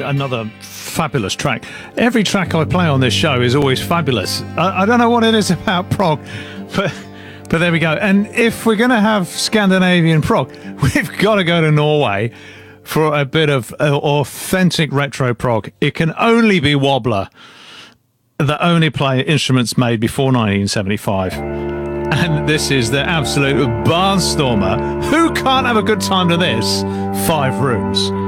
another fabulous track. Every track I play on this show is always fabulous. I don't know what it is about prog, but there we go. And if we're going to have Scandinavian prog, we've got to go to Norway for a bit of authentic retro prog. It can only be Wobbler, that only play instruments made before 1975. And this is the absolute barnstormer. Who can't have a good time to this? Five Rooms.